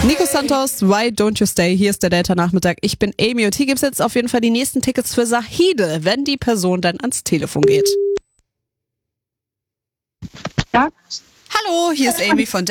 Nico Santos, Why Don't You Stay? Hier ist der Delta-Nachmittag. Ich bin Amy und hier gibt's jetzt auf jeden Fall die nächsten Tickets für Sahide, wenn die Person dann ans Telefon geht. Ja. Hallo, hier ist Amy von